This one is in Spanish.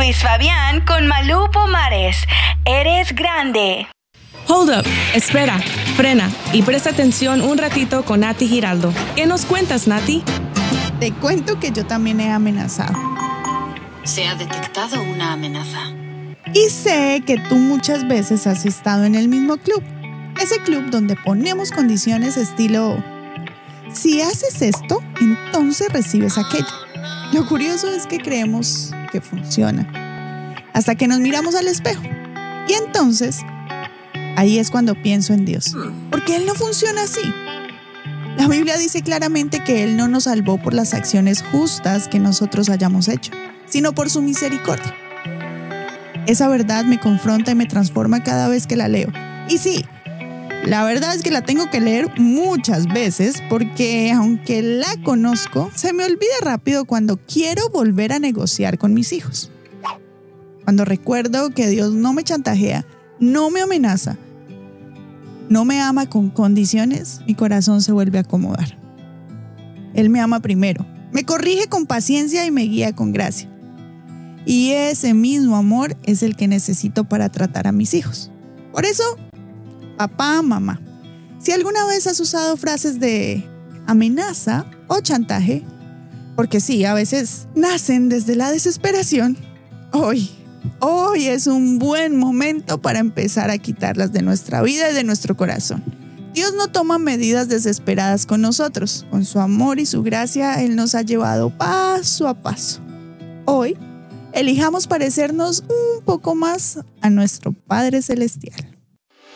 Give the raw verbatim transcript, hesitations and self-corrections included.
Luis Fabián con Malú Pomares. Eres grande. Hold up, espera, frena y presta atención un ratito con Nati Giraldo. ¿Qué nos cuentas, Nati? Te cuento que yo también he amenazado. Se ha detectado una amenaza. Y sé que tú muchas veces has estado en el mismo club. Ese club donde ponemos condiciones estilo: si haces esto, entonces recibes aquello. Lo curioso es que creemos que funciona, hasta que nos miramos al espejo. Y entonces, ahí es cuando pienso en Dios, porque Él no funciona así. La Biblia dice claramente que Él no nos salvó por las acciones justas que nosotros hayamos hecho, sino por su misericordia. Esa verdad me confronta y me transforma cada vez que la leo. Y sí, la verdad es que la tengo que leer muchas veces porque, aunque la conozco, se me olvida rápido cuando quiero volver a negociar con mis hijos. Cuando recuerdo que Dios no me chantajea, no me amenaza, no me ama con condiciones, mi corazón se vuelve a acomodar. Él me ama primero, me corrige con paciencia y me guía con gracia. Y ese mismo amor es el que necesito para tratar a mis hijos. Por eso, papá, mamá, si alguna vez has usado frases de amenaza o chantaje, porque sí, a veces nacen desde la desesperación, hoy, hoy es un buen momento para empezar a quitarlas de nuestra vida y de nuestro corazón. Dios no toma medidas desesperadas con nosotros. Con su amor y su gracia, Él nos ha llevado paso a paso. Hoy, elijamos parecernos un poco más a nuestro Padre Celestial.